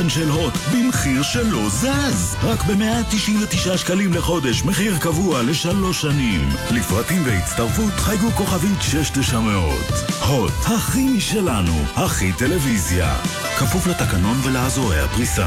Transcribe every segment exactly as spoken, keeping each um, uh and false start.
של הוט במחיר שלא זז, רק ב-מאה תשעים ותשעה שקלים לחודש, מחיר קבוע לשלוש שנים. לפרטים והצטרפות חייגו כוכבית שש תשע מאות. הוט, הכי משלנו, הכי טלוויזיה, כפוף לתקנון ולאזורי הפריסה.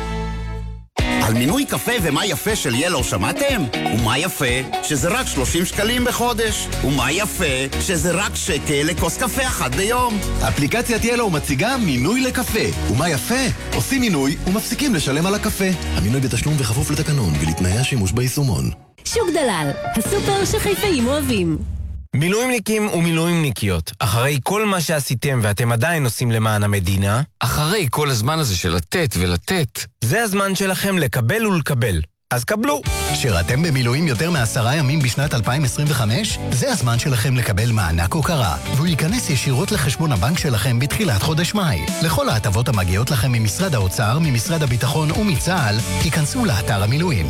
על מינוי קפה ומה יפה של ילו שמעתם? ומה יפה? שזה רק שלושים שקלים בחודש. ומה יפה? שזה רק שקל לכוס קפה אחת ביום. אפליקציית ילו מציגה מינוי לקפה. ומה יפה? עושים מינוי ומפסיקים לשלם על הקפה. המינוי בתשלום וכפוף לתקנון ולתנאי השימוש ביישומון. שוק דלל, הסופר שחיפאים אוהבים. מילואימניקים ומילואימניקיות, אחרי כל מה שעשיתם ואתם עדיין עושים למען המדינה, אחרי כל הזמן הזה של לתת ולתת, זה הזמן שלכם לקבל ולקבל. אז קבלו. שירתם במילואים יותר מעשרה ימים בשנת אלפיים עשרים וחמש? זה הזמן שלכם לקבל מענק הוקרה, והוא ייכנס ישירות לחשבון הבנק שלכם בתחילת חודש מאי. לכל ההטבות המגיעות לכם ממשרד האוצר, ממשרד הביטחון ומצה"ל, ייכנסו לאתר המילואים.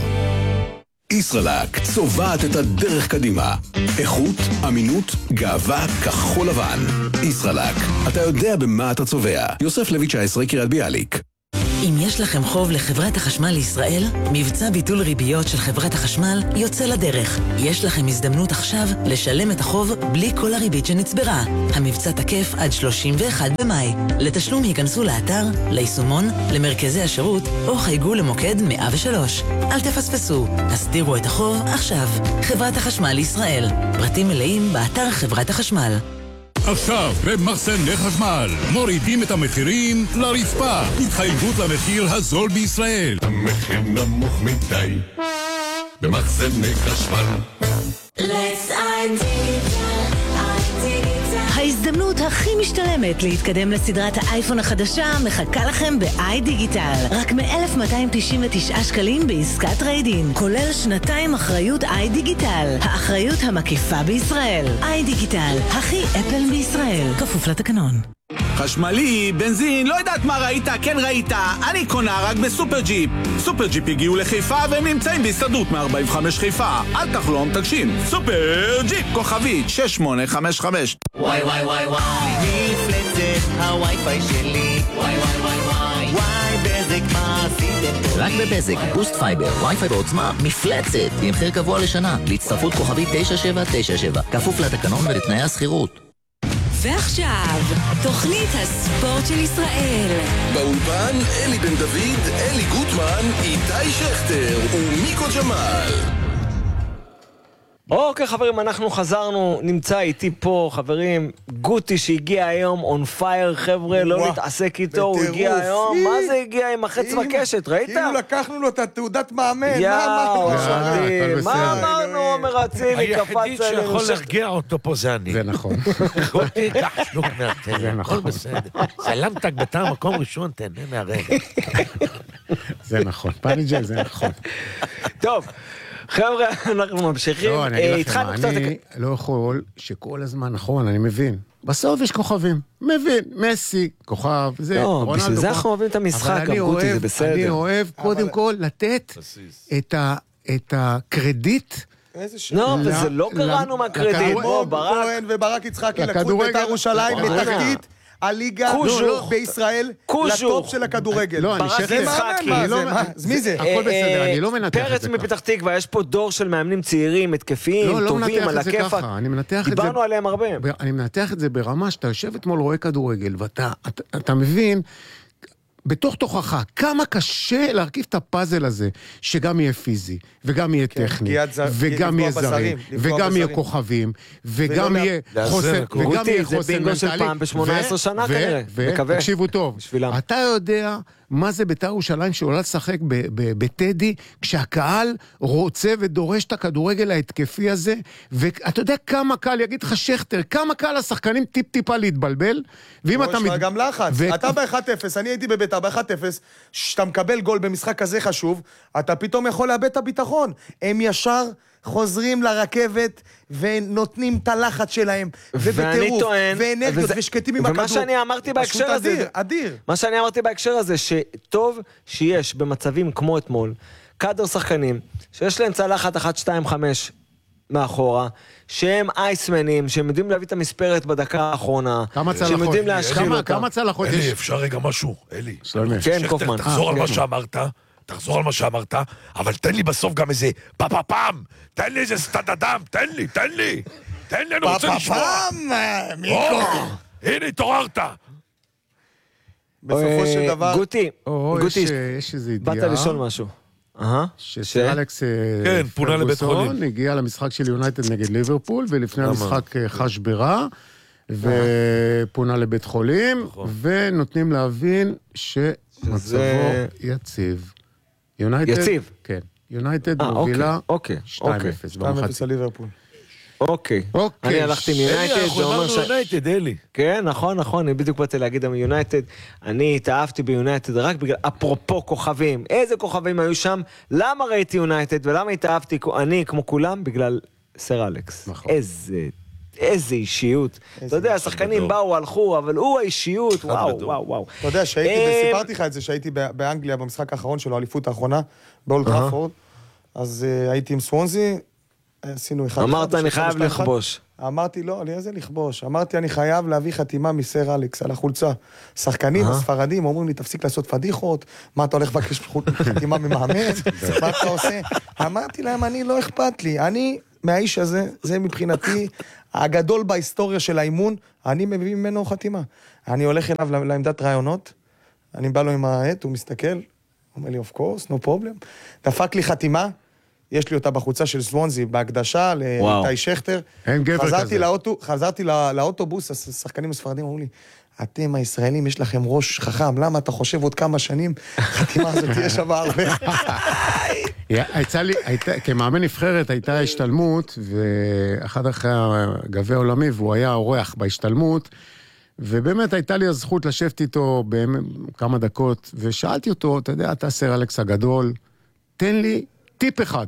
ישראלק צובעת את הדרך קדימה. איכות, אמינות, גאווה, כחול לבן. ישראלק, אתה יודע במה אתה צובע. יוסף לוי תשע עשרה קריית ביאליק. אם יש לכם חוב לחברת החשמל לישראל, מבצע ביטול ריביות של חברת החשמל יוצא לדרך. יש לכם הזדמנות עכשיו לשלם את החוב בלי כל הריבית שנצברה. המבצע תקף עד שלושים ואחד במאי. לתשלום היכנסו לאתר, ליישומון, למרכזי השירות, או חייגו למוקד מאה ושלוש. אל תפספסו, הסדירו את החוב עכשיו. חברת החשמל לישראל. פרטים מלאים באתר חברת החשמל. עכשיו במחסני חשמל מורידים את המחירים לרצפה. התחייבות למחיר הזול בישראל. המחיר נמוך מדי במחסני חשמל. Let's iDigital, iDigital. ההזדמנות הכי משתלמת להתקדם לסדרת האייפון החדשה מחכה לכם ב-iDigital. רק מ-אלף מאתיים תשעים ותשעה שקלים בעסקת טריידין, כולל שנתיים אחריות iDigital, האחריות המקיפה בישראל. iDigital, הכי אפל בישראל, כפוף לתקנון. חשמלי, בנזין, לא יודעת מה ראית, כן ראית, אני קונה רק בסופר ג'יפ. סופר ג'יפ הגיעו לחיפה והם נמצאים בהסתדרות מ-ארבעים וחמש חיפה. אל תחלום, תגשים. סופר ג'יפ, כוכבית שש שמונה חמש חמש. וואי וואי וואי וואי, מפלצת הווי-פיי שלי. וואי וואי וואי וואי, וואי בזק מה עשיתם? רק בבזק, בוסט פייבר, וי-פיי בעוצמה, מפלצת, עם מחיר קבוע לשנה, להצטרפות כוכבית תשע שבע תשע שבע, כפוף לתקנון ולתנאי השכירות. ועכשיו, תוכנית הספורט של ישראל. באולפן אלי בן דוד, אלי גוטמן, איתי שכטר ומיקו ג'מאל. אוקיי חברים, אנחנו חזרנו, נמצא איתי פה חברים, גוטי שהגיע היום on fire חבר'ה, לא להתעסק איתו, הוא הגיע היום, מה זה הגיע עם החץ בקשת, ראית? כאילו לקחנו לו את התעודת מאמן, יאו, מה אמרנו עומר אצילי, קפץ עלינו. היחידי שיכול להרגיע אותו פה זה אני. זה נכון. גוטי, קח שלוק מהתן, הכל בסדר. סלמתק בתא מקום ראשון, תהנה מהרגע. זה נכון, פניג'ל זה נכון. טוב. חבר'ה, אנחנו ממשיכים. לא, אני אגיד לכם, אני לא יכול שכל הזמן, נכון, אני מבין. בסוף יש כוכבים. מבין, מסי, כוכב, זה... לא, בשביל זה אנחנו אוהבים את המשחק, גוטי, זה בסדר. אני אוהב קודם כל לתת את הקרדיט... לא, וזה לא קראנו מהקרדיט. כהן וברק יצחקי לקחו את בית"ר ירושלים לתחתית הליגה בישראל לטופ של הכדורגל. לא, אני שכן. אז מי זה? הכל בסדר, אני לא מנתח את זה ככה. פרץ מפתח תקווה, יש פה דור של מאמנים צעירים, התקפיים, טובים, על הכיפק. דיברנו עליהם הרבה. אני מנתח את זה ברמה שאתה יושב אתמול רואה כדורגל, ואתה מבין... בתוך תוכחה, כמה קשה להרכיב את הפאזל הזה, שגם יהיה פיזי, וגם יהיה טכני, וגם יהיה זרים, וגם יהיה כוכבים, וגם יהיה חוסר, וגם יהיה חוסר זה בינגו של פעם ב-שמונה עשרה שנה כנראה, מקווה. תקשיבו טוב, אתה יודע מה זה בית"ר ירושלים שעולה לשחק בטדי, כשהקהל רוצה ודורש את הכדורגל ההתקפי הזה, ואתה יודע כמה קהל, יגיד לך שכטר, כמה קהל השחקנים טיפ-טיפה להתבלבל, ואם אתה... גם לחץ, אתה ב-אחת אפס, אני הייתי בבית"ר ב-אחת אפס, שאתה מקבל גול במשחק כזה חשוב, אתה פתאום יכול לאבד את הביטחון. הם ישר חוזרים לרכבת ונותנים את הלחץ שלהם, ובטירוף, ואנרגיות, ושקטים עם הכדור. ומה שאני אמרתי בהקשר הזה, אדיר, אדיר. מה שאני אמרתי בהקשר הזה, שטוב שיש במצבים כמו אתמול, קאדר שחקנים, שיש להם צלחת אחת, שתיים, חמש, מאחורה, שהם אייסמנים, שהם יודעים להביא את המספרת בדקה האחרונה, כמה צלחות? שהם יודעים להשחיל אותם. כמה צלחות יש? אלי, אפשר רגע משהו? אלי. כן, קופמן. תחזור על מה שאמרת, תחזור על מה שאמרת, אבל תן לי בסוף גם איזה פאפאפאם, תן לי איזה סטדדם, תן לי, תן לי, תן לי, אני רוצה לשמוע. פאפאפאם, מיקו. הנה, התעוררת. בסופו של דבר... גוטי, גוטי, יש איזו ידיעה. באת לשאול משהו. שסר אלכס פרגוסון הגיע למשחק של יונייטד נגד ליברפול, ולפני המשחק חש ברע, ופונה לבית חולים, ונותנים להבין שמצבו יציב. יציב? כן. יונייטד מובילה שתיים אפס. שתיים אפס על ליברפול. אוקיי, אני הלכתי מיונייטד. אנחנו אמרנו יונייטד, אלי. כן, נכון, נכון, אני בדיוק באתי להגיד מיונייטד. אני התאהבתי ביונייטד רק בגלל, אפרופו כוכבים, איזה כוכבים היו שם, למה ראיתי יונייטד ולמה התאהבתי אני כמו כולם? בגלל סר אלכס. איזה... איזה אישיות. אתה יודע, השחקנים באו, הלכו, אבל הוא האישיות, וואו, וואו, וואו. אתה יודע, סיפרתי לך את זה, שהייתי באנגליה במשחק האחרון שלו, האליפות האחרונה, באולד טראפורד, אז הייתי עם סוונזי, עשינו אחד. אמרת, אני חייב לכבוש. אמרתי, לא, לי איזה לכבוש. אמרתי, אני חייב להביא חתימה מסר אלכס על החולצה. שחקנים, הספרדים, אומרים לי, תפסיק לעשות פדיחות, מה אתה הולך לבקש חתימה ממאמן? מה אתה עושה? אמרתי להם, אני לא אכפת לי, אני, מהאיש הזה, זה מבחינתי הגדול בהיסטוריה של האימון, אני מביא ממנו חתימה. אני הולך אליו לעמדת רעיונות, אני בא לו עם העט, הוא מסתכל, הוא אומר לי, of course, no problem. דפק לי חתימה, יש לי אותה בחוצה של סוונזי, בהקדשה, לאיתי שכטר. אין גבר כזה. חזרתי לאוטובוס, השחקנים הספרדים אמרו לי, אתם הישראלים, יש לכם ראש חכם, למה אתה חושב עוד כמה שנים, חתימה הזאת תהיה שווה הרבה. יצא לי, כמאמן נבחרת הייתה השתלמות, ואחד אחרי הגביע העולמי, והוא היה אורח בהשתלמות, ובאמת הייתה לי הזכות לשבת איתו בכמה דקות, ושאלתי אותו, אתה יודע, אתה סר אלכס הגדול, תן לי טיפ אחד,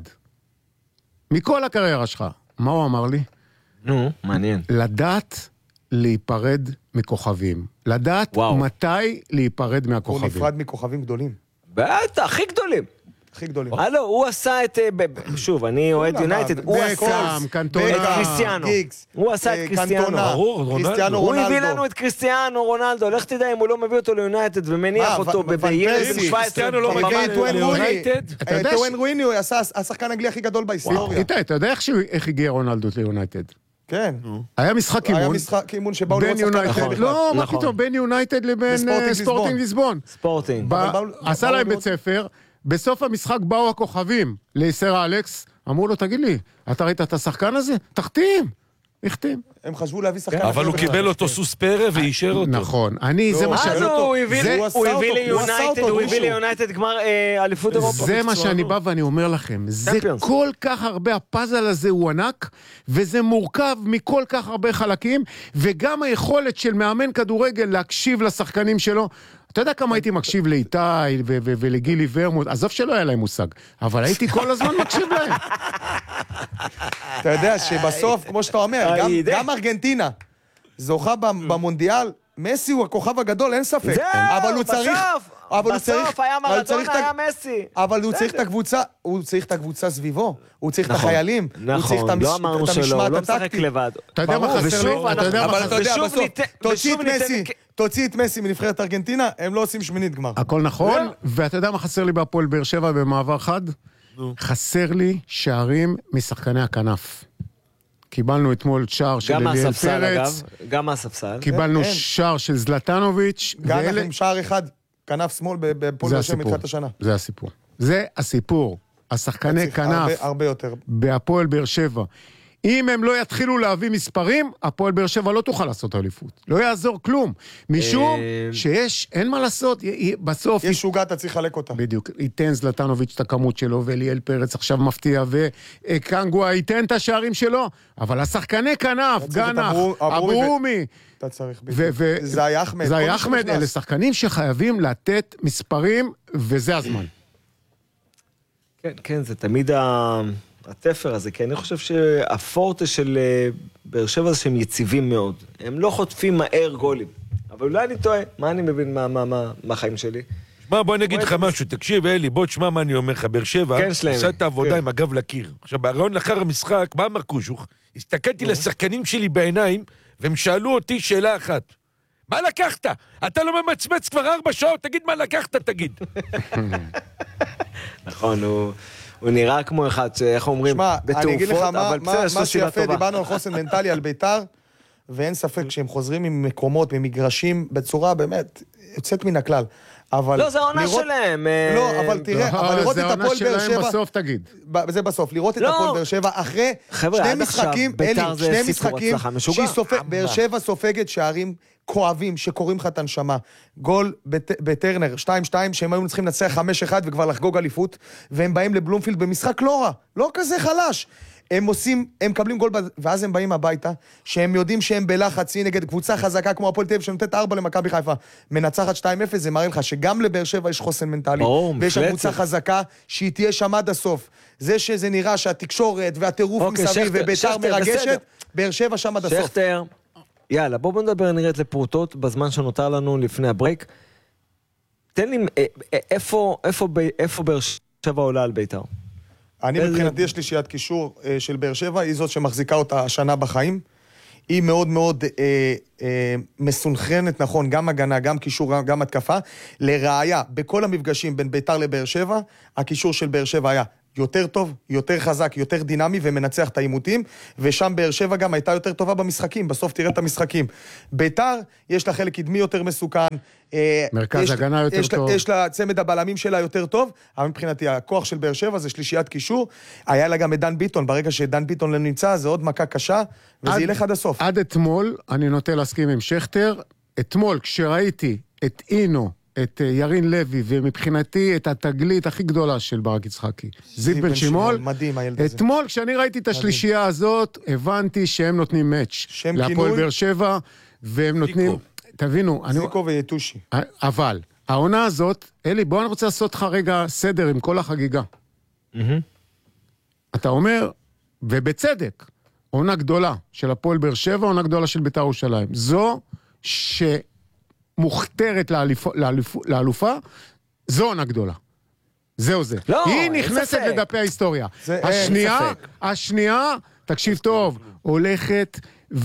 מכל הקריירה שלך. מה הוא אמר לי? נו, מעניין. לדעת להיפרד מכוכבים. לדעת וואו. מתי להיפרד מהכוכבים. הוא נפרד מכוכבים גדולים. בטח, הכי גדולים. הכי גדולים. הלו, הוא עשה את... שוב, אני אוהד יונייטד. הוא עשה את קריסטיאנו. הוא עשה את קריסטיאנו. הוא הביא לנו את קריסטיאנו, רונלדו. לך תדע אם הוא לא מביא אותו ליונייטד ומניח אותו בילד שבע עשרה. קריסטיאנו לא מביא אותו ליונייטד. טואן רוני הוא עשה השחקן האנגלי הכי גדול בהיסטוריה. איתי, אתה יודע איך הגיע רונלדו ליונייטד? כן. היה משחק אימון. היה משחק אימון שבאו לראות שחקן אחר בכלל. לא, מה פתאום, בין יונייטד לבין ספורטינג ליסבון. ספורטינג. עשה להם בית ספר, בסוף המשחק באו הכוכבים לסר אלכס, אמרו לו, תגיד לי, אתה ראית את השחקן הזה? תחתים. החתים. הם חשבו להביא שחקן. אבל הוא קיבל אותו סוס פרא ואישר אותו. נכון. אני, זה מה שאני... הוא הביא ליונייטד, הוא הביא ליונייטד גמר אליפות אירופה. זה מה שאני בא ואני אומר לכם. זה כל כך הרבה, הפאזל הזה הוא ענק, וזה מורכב מכל כך הרבה חלקים, וגם היכולת של מאמן כדורגל להקשיב לשחקנים שלו, אתה יודע כמה הייתי מקשיב לאיתי ולגילי ורמוט, עזוב שלא היה להם מושג, אבל הייתי כל הזמן מקשיב להם. אתה יודע שבסוף, כמו שאתה אומר, גם ארגנטינה זוכה במונדיאל, מסי הוא הכוכב הגדול, אין ספק. זהו, בסוף, בסוף היה מרדונה, היה מסי. אבל הוא צריך את הקבוצה, הוא צריך את הקבוצה סביבו, הוא צריך את החיילים, הוא צריך את המשמעת הטקטית. אתה יודע מה חסר לי? אבל אתה יודע, בסוף, תוציא את מסי, תוציא את מסי מנבחרת ארגנטינה, הם לא עושים שמינית גמר. הכל נכון, ואתה יודע מה חסר לי בהפועל באר שבע במעבר חד? חסר לי שערים משחקני הכנף. קיבלנו אתמול שער של אליאל פרץ. גם מהספסל. קיבלנו שער של זלטנוביץ'. גם לכם שער אחד, כנף שמאל בפועל באר שבע מתחילת השנה. זה הסיפור. זה הסיפור. השחקני כנף. הרבה יותר. בהפועל באר שבע. אם הם לא יתחילו להביא מספרים, הפועל באר שבע לא תוכל לעשות אליפות. לא יעזור כלום. משום שיש, אין מה לעשות, בסוף... יש שוגה, אתה צריך לחלק אותה. בדיוק. ייתן זלטנוביץ' את הכמות שלו, ואליאל פרץ עכשיו מפתיע, וקנגווה ייתן את השערים שלו, אבל השחקני כנף, גנח, אברומי, אתה צריך בדיוק. זאי אחמד. זאי אחמד, אלה שחקנים שחייבים לתת מספרים, וזה הזמן. כן, כן, זה תמיד ה... התפר הזה, כי אני חושב שהפורטה של באר שבע זה שהם יציבים מאוד. הם לא חוטפים מהר גולים. אבל אולי אני טועה, מה אני מבין מהחיים שלי? מה, בוא אני אגיד לך משהו, תקשיב, אלי, בוא תשמע מה אני אומר לך, באר שבע, עשה את העבודה עם הגב לקיר. עכשיו, בהרעיון לאחר המשחק, מה אמר קושוך? הסתכלתי לשחקנים שלי בעיניים, והם שאלו אותי שאלה אחת. מה לקחת? אתה לא ממצמץ כבר ארבע שעות, תגיד מה לקחת, תגיד. נכון, הוא נראה כמו אחד, איך אומרים, בתעופות, אבל בסדר, יש לו שאלה טובה. דיברנו על חוסן מנטלי, על ביתר, ואין ספק שהם חוזרים ממקומות, ממגרשים, בצורה באמת יוצאת מן הכלל. לא, זה העונה שלהם. לא, אבל תראה, אבל לראות את הפועל באר שבע... זה העונה שלהם בסוף, תגיד. זה בסוף, לראות את הפועל באר שבע אחרי שני משחקים, אלי, שני משחקים, באר שבע סופגת שערים כואבים שקוראים לך את הנשמה. גול בטרנר, שתיים שתיים, שהם היו צריכים לנצח חמש אחד וכבר לחגוג אליפות, והם באים לבלומפילד במשחק לא רע, לא כזה חלש. הם עושים, הם מקבלים גול, ואז הם באים הביתה, שהם יודעים שהם בלחץ, נגד קבוצה חזקה כמו הפועל תל אביב, שנותנת ארבע למכבי חיפה, מנצחת שתיים אפס, זה מראה לך שגם לבאר שבע יש חוסן מנטלי, ויש קבוצה חזקה, שהיא תהיה שם עד הסוף. זה שזה נראה שהתקשורת והטירוף מסביב וביתר מרגשת, באר שבע שם עד הסוף. שכתר, יאללה, בואו נדבר נראית לפרוטות, בזמן שנותר לנו לפני הברייק. תן לי, איפה, איפה, איפה באר שבע עולה על ביתר? אני מבחינתי יש לי שיעת קישור של באר שבע, היא זאת שמחזיקה אותה השנה בחיים. היא מאוד מאוד אה, אה, מסונכרנת, נכון, גם הגנה, גם קישור, גם התקפה. לראיה, בכל המפגשים בין ביתר לבאר שבע, הקישור של באר שבע היה יותר טוב, יותר חזק, יותר דינמי, ומנצח את האימותים, ושם באר שבע גם הייתה יותר טובה במשחקים, בסוף תראה את המשחקים. ביתר, יש לה חלק קדמי יותר מסוכן, מרכז הגנה יותר יש טוב. לה, יש לה צמד הבלמים שלה יותר טוב, אבל מבחינתי, הכוח של באר שבע זה שלישיית קישור, היה לה גם את דן ביטון, ברגע שדן ביטון לא נמצא, זה עוד מכה קשה, וזה עד, ילך עד הסוף. עד אתמול, אני נוטה להסכים עם שכתר, אתמול כשראיתי את אינו, את ירין לוי, ומבחינתי את התגלית הכי גדולה של ברק יצחקי, זיו בן שימול, מדהים הילד הזה. אתמול כשאני ראיתי את השלישייה הזאת, הבנתי שהם נותנים מאץ' להפועל באר שבע, והם נותנים, תבינו, זיקו ויתושי. אבל, העונה הזאת, אלי, בוא אני רוצה לעשות לך רגע סדר עם כל החגיגה. אתה אומר, ובצדק, עונה גדולה של הפועל באר שבע, עונה גדולה של בית"ר ירושלים. זו ש... מוכתרת לאלופה, זו עונה גדולה. זהו זה. לא, היא נכנסת לדפי ההיסטוריה. השנייה, השנייה, תקשיב טוב, הולכת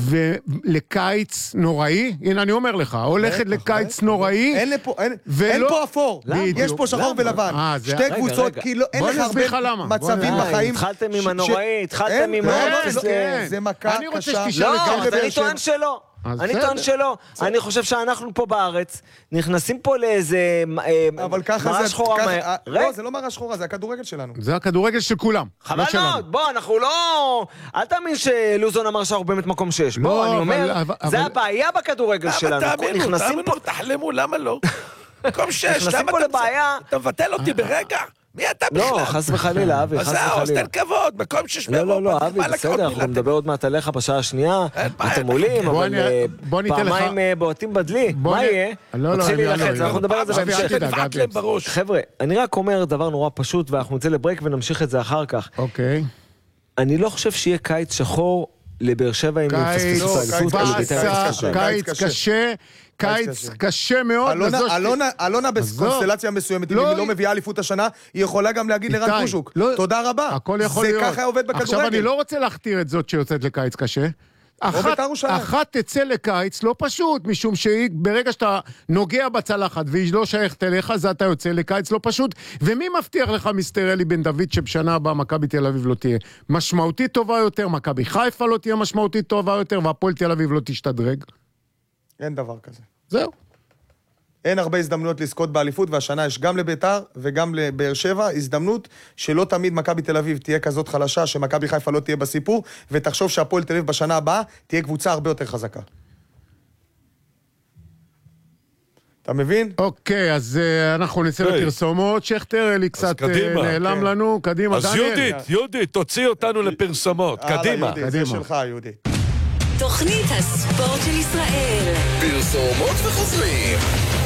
לקיץ נוראי, הנה אני אומר לך, הולכת לקיץ נוראי, אין פה אפור, יש פה שחור ולבן, שתי קבוצות, כאילו אין לך הרבה מצבים בחיים. התחלתם עם הנוראי, התחלתם עם הנוראי, זה מכה קשה. לא, אז אני טוען שלא. אני טוען שלא, אני חושב שאנחנו פה בארץ נכנסים פה לאיזה מראה שחורה. לא, זה לא מראה שחורה, זה הכדורגל שלנו. זה הכדורגל של כולם. חבל מאוד, בוא, אנחנו לא... אל תאמין שלוזון אמר שאנחנו באמת מקום שש. בוא, אני אומר, זה הבעיה בכדורגל שלנו. תאמינו, תאמינו, תחלמו, למה לא? מקום שש, למה אתה מבטל אותי ברגע? מי אתה בכלל? לא, חס וחלילה, אבי, חס וחלילה. אז תן כבוד, מקום שש באירופה. לא, לא, לא, אבי, בסדר, אנחנו נדבר עוד מעט עליך בשעה השנייה, אתם עולים, אבל פעמיים בועטים בדלי, מה יהיה? מתחיל להילחץ, אנחנו נדבר על זה בהמשך. חבר'ה, אני רק אומר דבר נורא פשוט, ואנחנו נצא לברייק ונמשיך את זה אחר כך. אוקיי. אני לא חושב שיהיה קיץ שחור לבאר שבע עם פספוס האליפות. קיץ קשה, קיץ קשה מאוד. אלונה בקונסטלציה מסוימת, אם היא לא מביאה אליפות השנה, היא יכולה גם להגיד לרן קושוק, תודה רבה. הכל יכול להיות. זה ככה עובד בכדורגל. עכשיו אני לא רוצה להכתיר את זאת שיוצאת לקיץ קשה. אחת, אחת תצא לקיץ לא פשוט, משום שהיא ברגע שאתה נוגע בצלחת והיא לא שייכת אליך, אז אתה יוצא לקיץ לא פשוט. ומי מבטיח לך מיסטר אלי בן דוד שבשנה הבאה מכבי תל אביב לא תהיה משמעותית טובה יותר, מכבי חיפה לא תהיה משמעותית טובה יותר, והפועל תל אביב לא תשתדרג? אין דבר כזה. זהו. אין הרבה הזדמנויות לזכות באליפות, והשנה יש גם לביתר וגם לבאר שבע הזדמנות שלא תמיד מכבי תל אביב תהיה כזאת חלשה, שמכבי חיפה לא תהיה בסיפור, ותחשוב שהפועל תל אביב בשנה הבאה תהיה קבוצה הרבה יותר חזקה. אתה מבין? אוקיי, אז אנחנו נצא לפרסומות. שכתר, אלי קצת נעלם לנו. קדימה, אז יהודית, יהודית, תוציא אותנו לפרסומות. קדימה. זה שלך, יהודית. תוכנית הספורט של ישראל. פרסומות וחוזרים.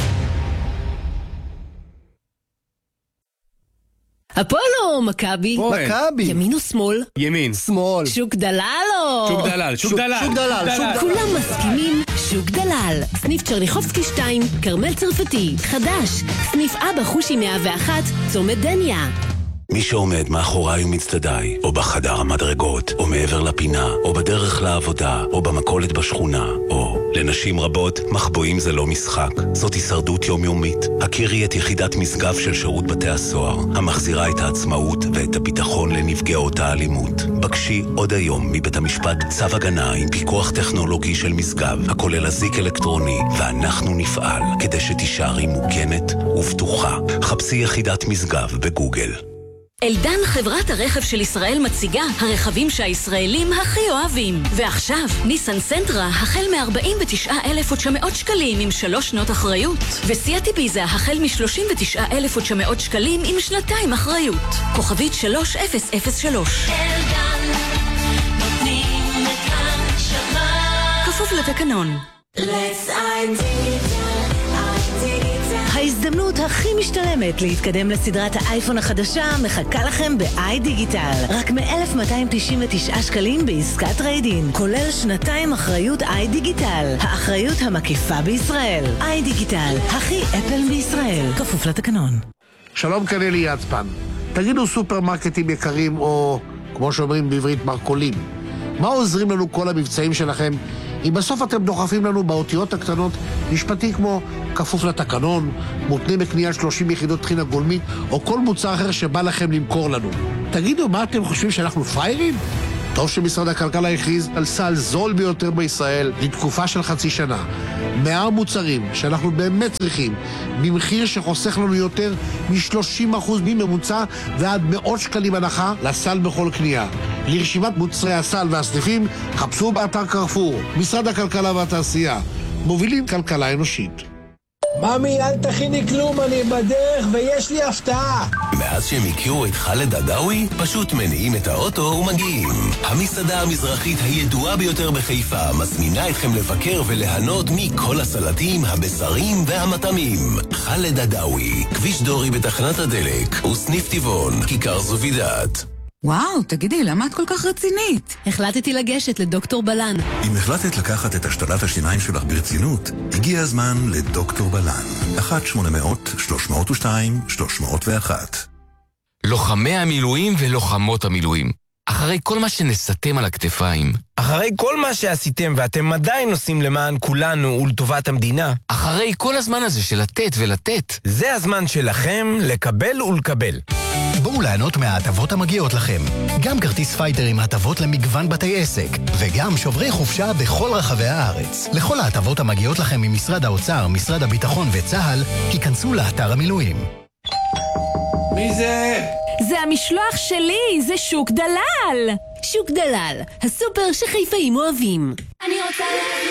הפועלו, מכבי. מכבי. ימין או שמאל? ימין. שמאל. שוק דלל או? שוק דלל, שוק דלל. שוק דלל. כולם מסכימים שוק דלל. סניף צ'רניחובסקי שתיים, קרמל צרפתי. חדש, סניף אבא חושי מאה ואחת, צומת דניה. מי שעומד מאחוריי ומצדדיי, או בחדר המדרגות, או מעבר לפינה, או בדרך לעבודה, או במכולת בשכונה, או לנשים רבות, מחבואים זה לא משחק. זאת הישרדות יומיומית. הכירי את יחידת משגב של שירות בתי הסוהר, המחזירה את העצמאות ואת הביטחון לנפגעות האלימות. בקשי עוד היום מבית המשפט צו הגנה עם פיקוח טכנולוגי של משגב, הכולל אזיק אלקטרוני, ואנחנו נפעל כדי שתישארי מוגנת ובטוחה. חפשי יחידת משגב בגוגל. אלדן, חברת הרכב של ישראל, מציגה הרכבים שהישראלים הכי אוהבים. ועכשיו, ניסן סנטרה החל מ-ארבעים ותשעה אלף ותשע מאות שקלים עם שלוש שנות אחריות. וסיאט איביזה החל מ-שלושים ותשעה אלף ותשע מאות שקלים עם שנתיים אחריות. כוכבית שלוש אפס אפס שלוש. אלדן, נותנים את הנשמה. כפוף לתקנון. Let's ההזדמנות הכי משתלמת להתקדם לסדרת האייפון החדשה מחכה לכם ב-איי דיגיטל. רק מ-אלף מאתיים תשעים ותשעה שקלים בעסקת טריידין, כולל שנתיים אחריות איי דיגיטל, האחריות המקיפה בישראל. איי דיגיטל, הכי אפל בישראל. כפוף לתקנון. שלום, כאן אלי יצפן. תגידו, סופרמרקטים יקרים, או כמו שאומרים בעברית, מרקולים, מה עוזרים לנו כל המבצעים שלכם אם בסוף אתם דוחפים לנו באותיות הקטנות משפטי כמו כפוף לתקנון, מותנה בקנייה שלושים יחידות טחינה גולמית, או כל מוצר אחר שבא לכם למכור לנו? תגידו, מה אתם חושבים, שאנחנו פיירים? טוב שמשרד הכלכלה הכריז על סל זול ביותר בישראל לתקופה של חצי שנה. מאה מוצרים שאנחנו באמת צריכים, במחיר שחוסך לנו יותר מ-שלושים אחוז מממוצע ועד מאות שקלים הנחה לסל בכל קנייה. לרשימת מוצרי הסל והסניפים, חפשו באתר קרפור. משרד הכלכלה והתעשייה, מובילים כלכלה אנושית. ממי, אל תכיני כלום, אני בדרך ויש לי הפתעה. מאז שהם הכירו את חאלד עדאווי, פשוט מניעים את האוטו ומגיעים. המסעדה המזרחית הידועה ביותר בחיפה מזמינה אתכם לבקר וליהנות מכל הסלטים, הבשרים והמטעמים. חאלד עדאווי, כביש דורי בתחנת הדלק, וסניף טבעון, כיכר זובידאת. וואו, תגידי, למה את כל כך רצינית? החלטתי לגשת לדוקטור בלן. אם החלטת לקחת את השתלת השיניים שלך ברצינות, הגיע הזמן לדוקטור בלן. אחת שמונה מאות שלוש מאות ושתיים שלוש מאות ואחת. לוחמי המילואים ולוחמות המילואים. אחרי כל מה שנסתם על הכתפיים, אחרי כל מה שעשיתם ואתם עדיין עושים למען כולנו ולטובת המדינה, אחרי כל הזמן הזה של לתת ולתת, זה הזמן שלכם לקבל ולקבל. בואו ליהנות מההטבות המגיעות לכם. גם כרטיס פייטר עם הטבות למגוון בתי עסק, וגם שוברי חופשה בכל רחבי הארץ. לכל ההטבות המגיעות לכם ממשרד האוצר, משרד הביטחון וצה"ל, היכנסו לאתר המילואים. מי זה? זה המשלוח שלי, זה שוק דלל. שוק דלל, הסופר שחיפאים אוהבים. אני רוצה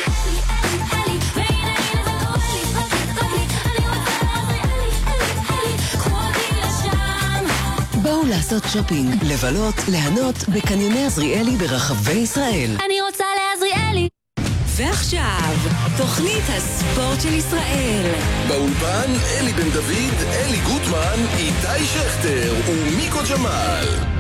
בואו לעשות שופינג, לבלות, ליהנות בקניוני עזריאלי ברחבי ישראל. אני רוצה לעזריאלי. ועכשיו, תוכנית הספורט של ישראל. באולפן אלי בן דוד, אלי גוטמן, איתי שכטר ומיקו ג'מאל.